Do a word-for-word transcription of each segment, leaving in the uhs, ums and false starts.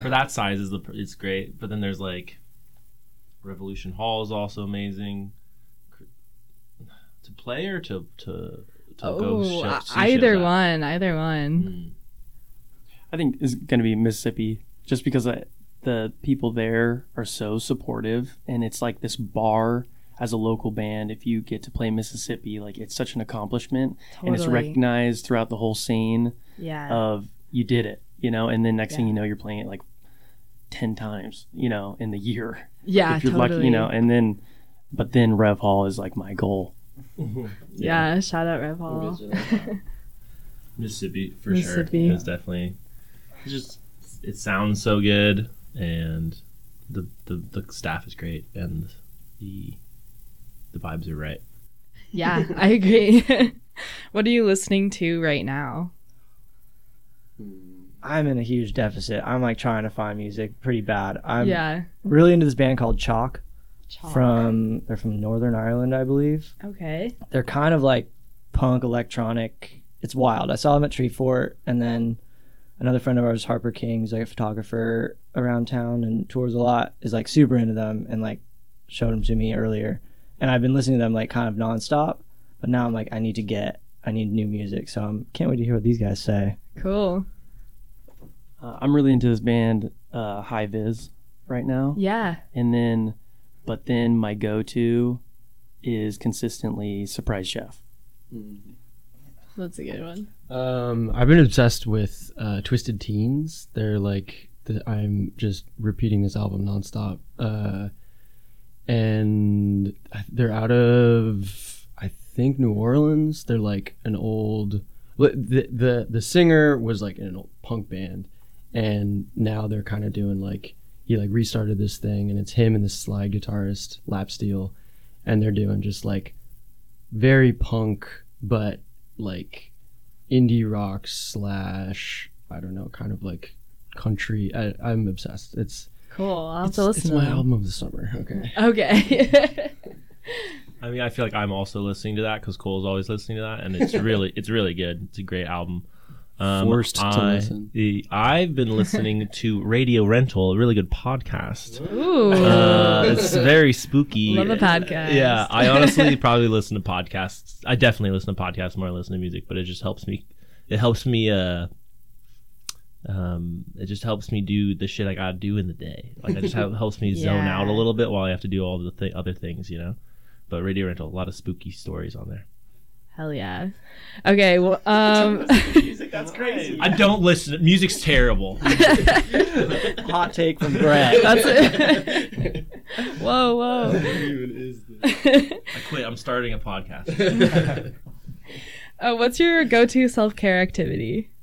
for that size is the it's great. But then there's like Revolution Hall is also amazing. To play or to to, to oh, go show, see either shows one, either one. Mm. I think is going to be Mississippi, just because I, the people there are so supportive, and it's like this bar as a local band. If you get to play Mississippi, like it's such an accomplishment, Totally. and it's recognized throughout the whole scene Yeah. of you did it, you know. And then next Yeah. thing you know, you're playing it like ten times, you know, in the year. yeah, if you're totally. lucky, you know. And then, but then Rev Hall is like my goal. Yeah, shout out Rev Hall. Mississippi for Mississippi. sure. It's definitely it's just it sounds so good, and the, the the staff is great, and the the vibes are right. Yeah, I agree. What are you listening to right now? I'm in a huge deficit. I'm like trying to find music pretty bad. I'm yeah. really into this band called Chalk. Chalk. From they're from Northern Ireland, I believe. Okay. They're kind of like punk electronic. It's wild. I saw them at Treefort, and then another friend of ours, Harper King, who's like a photographer around town and tours a lot, is like super into them and like showed them to me earlier. And I've been listening to them like kind of nonstop, but now I'm like I need to get I need new music, so I'm can't wait to hear what these guys say. Cool. Uh, I'm really into this band, uh, High Vis, right now. Yeah. And then, but then my go-to is consistently Surprise Chef. That's a good one. Um, I've been obsessed with uh, Twisted Teens. They're like, the, I'm just repeating this album nonstop. Uh, and they're out of, I think, New Orleans. They're like an old, the the, the singer was like in an old punk band. And now they're kind of doing like, he like restarted this thing, and it's him and this slide guitarist, Lapsteel. And they're doing just like very punk, but like indie rock slash I don't know, kind of like country. I, I'm obsessed. It's Cool. I'll have it's, to listen it's to my them. album of the summer. Okay. Okay. I mean, I feel like I'm also listening to that because Cole's always listening to that, and it's really it's really good. It's a great album. Um, Forced to I, listen. the- I've been listening to Radio Rental, a really good podcast. Ooh. Uh, it's very spooky. Love a podcast. Yeah, I honestly probably listen to podcasts. I definitely listen to podcasts more than I listen to music, but it just helps me. It helps me. Uh, um, it just helps me do the shit I gotta do in the day. Like it just ha- helps me zone Yeah. out a little bit while I have to do all the th- other things, you know. But Radio Rental, a lot of spooky stories on there. Hell yeah. Okay. Well, um, That's crazy. I don't listen. Music's terrible. Hot take from Brett. that's it. Whoa, whoa. I quit. I'm starting a podcast. Uh, what's your go-to self-care activity?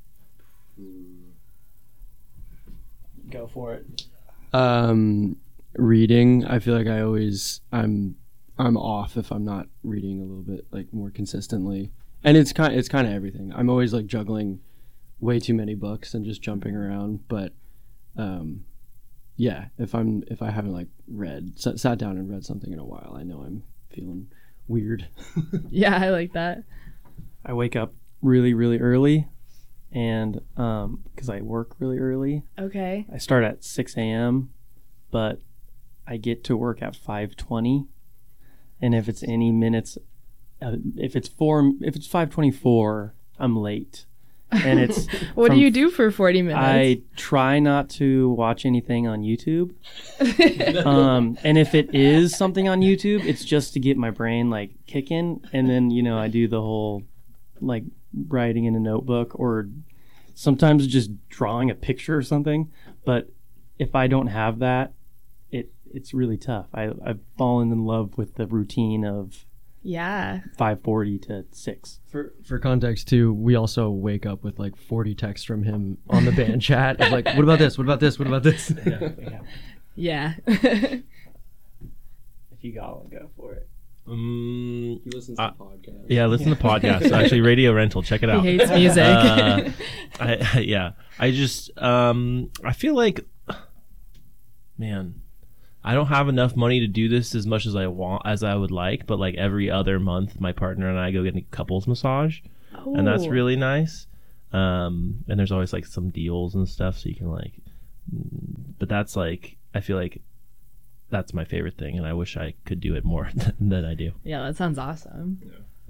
Go for it. Um, reading. I feel like I always I'm I'm off if I'm not reading a little bit like more consistently. And it's kind it's kind of everything. I'm always like juggling way too many books and just jumping around. But um, yeah, if I'm if I haven't like read sat, sat down and read something in a while, I know I'm feeling weird. Yeah, I like that. I wake up really, really early, and um, because I work really early, Okay. I start at six a.m., but I get to work at five twenty, and if it's any minutes, uh, if it's four, if it's five twenty-four, I'm late, and it's What from- do you do for forty minutes? I try not to watch anything on YouTube, um, and if it is something on YouTube, it's just to get my brain like kicking, and then you know I do the whole like writing in a notebook or sometimes just drawing a picture or something. But if I don't have that, it it's really tough. I, I've fallen in love with the routine of Yeah. five forty to six. For for context too, we also wake up with like forty texts from him on the band chat of like, what about this? What about this? What about this? Yeah. If you got one, go for it. Um, He listens Uh, to podcasts. yeah, listen to podcasts. Actually, Radio Rental. Check it out. He hates music. Uh, I, I, yeah, I just um, I feel like, man, I don't have enough money to do this as much as I want, as I would like. But like every other month, my partner and I go get a couples massage, and that's Oh. really nice. Um, and there's always like some deals and stuff, so you can like but that's like I feel like that's my favorite thing, and I wish I could do it more than, than I do. Yeah, that sounds awesome.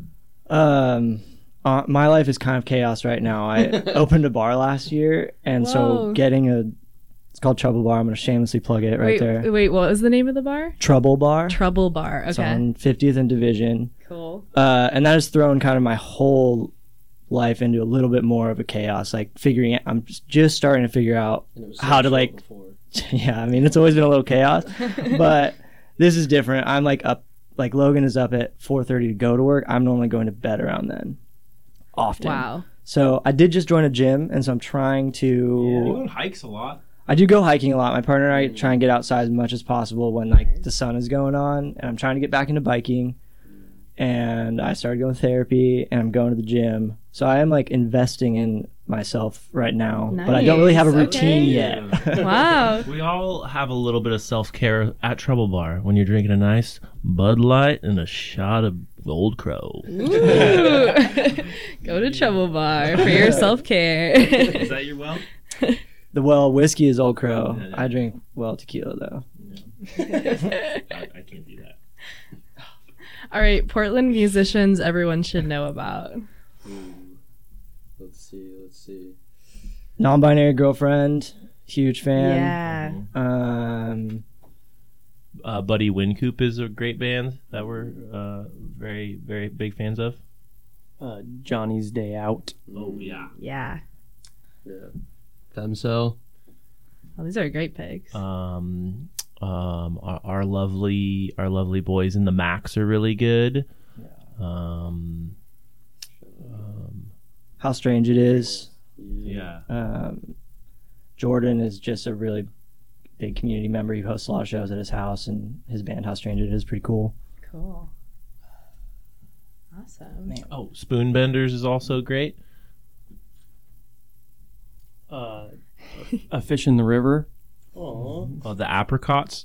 Um, uh, my life is kind of chaos right now. I opened a bar last year, and Whoa. so getting a it's called Trouble Bar. I'm gonna shamelessly plug it right wait, there. wait, what was the name of the bar? Trouble Bar. Trouble Bar. It's Okay. on fiftieth and Division. Cool. Uh, and that has thrown kind of my whole life into a little bit more of a chaos. Like figuring out, I'm just- just starting to figure out And it was how to so like. before. Yeah, I mean it's always been a little chaos, but this is different. I'm like up, like Logan is up at four thirty to go to work. I'm normally going to bed around then, often. Wow. So I did just join a gym, and so I'm trying to. hikes a lot. I do go hiking a lot. My partner and I try and get outside as much as possible when like the sun is going on, and I'm trying to get back into biking. And I started going to therapy, and I'm going to the gym. So I am like investing in myself right now, but I don't really have a Nice, routine okay. yet. Wow. We all have a little bit of self care at Trouble Bar when you're drinking a nice Bud Light and a shot of Old Crow. Ooh. Go to Trouble Bar for your self care. Is that your well? The well whiskey is Old Crow. Yeah, yeah. I drink well tequila though. I, I can't do that. All right, Portland musicians everyone should know about. Let's see. Let's see. Non-binary girlfriend, huge fan. Yeah. Um, Uh, Buddy Wincoop is a great band that we're uh, very, very big fans of. Uh, Johnny's Day Out. Oh, yeah. Yeah. Yeah. Femcell. Well, these are great picks. Um, um, our, our lovely, our lovely boys in the Max are really good. Um, um, How Strange It Is. yeah. Um, Jordan is just a really big community member. He hosts a lot of shows at his house, and his band How Strange It Is pretty cool. Cool. Awesome. Oh, Spoonbenders is also great. Uh, A Fish in the River. Oh, the Apricots.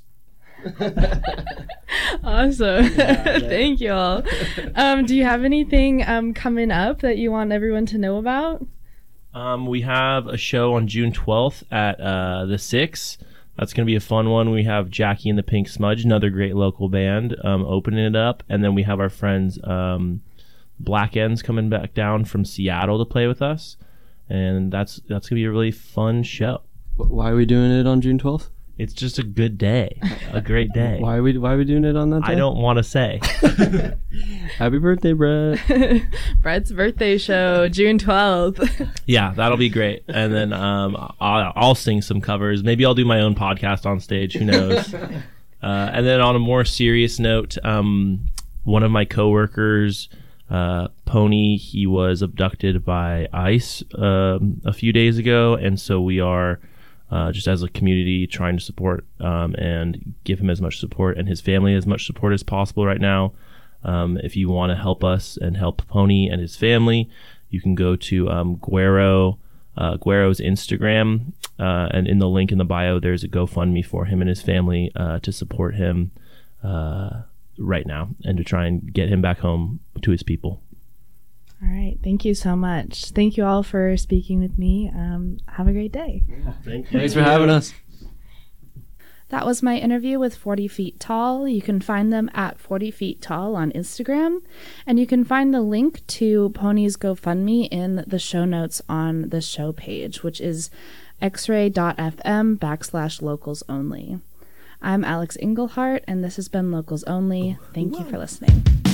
Awesome. Thank you all. Um, do you have anything um, coming up that you want everyone to know about? Um, we have a show on June twelfth at uh, the Six. That's going to be a fun one. We have Jackie and the Pink Smudge, another great local band, um, opening it up. And then we have our friends um, Black Ends coming back down from Seattle to play with us. And that's that's going to be a really fun show. Wh- Why are we doing it on June twelfth? It's just a good day, a great day. Why are we Why are we doing it on that day? I don't want to say. Happy birthday, Brett. Brett's birthday show, June twelfth. Yeah, that'll be great. And then um, I'll, I'll sing some covers. Maybe I'll do my own podcast on stage. Who knows? uh, and then on a more serious note, um, one of my coworkers, uh, Pony, he was abducted by ICE um, a few days ago, and so we are uh, just as a community trying to support um, and give him as much support and his family as much support as possible right now. Um, if you want to help us and help Pony and his family, you can go to um, Guero, uh, Guero's Instagram, uh, and in the link in the bio, there's a GoFundMe for him and his family uh, to support him uh, right now and to try and get him back home to his people. All right. Thank you so much. Thank you all for speaking with me. Um, have a great day. Thank you. Thanks for having us. That was my interview with forty Feet Tall. You can find them at forty Feet Tall on Instagram. And you can find the link to Pony's GoFundMe in the show notes on the show page, which is xray.fm backslash locals only. I'm Alex Englehart, and this has been Locals Only. Thank you for listening.